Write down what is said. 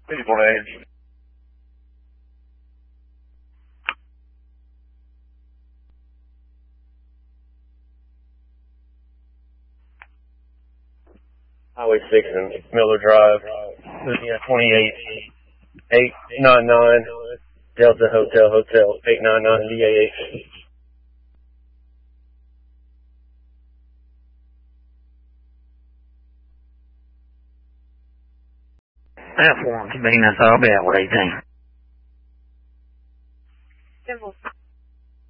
People age. Highway 6 and Miller Drive, Louisiana 28899, Delta Hotel 899 DAH. F1 convenience, I'll be at 18.